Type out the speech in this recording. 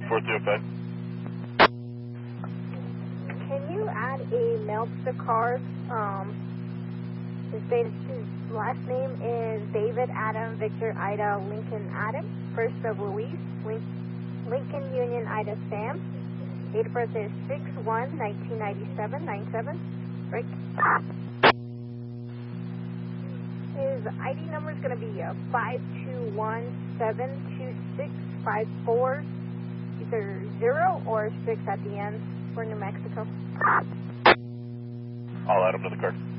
4305. Can you add a male to the car? His last name is David Adam Victor Ida Lincoln Adam. First of Louise, Lincoln Union Ida Sam. Date of birth is 6/1/1997, 97. Break. His ID number is going to be 521-726-54, either 0 or 6 at the end for New Mexico. I'll add him to the card.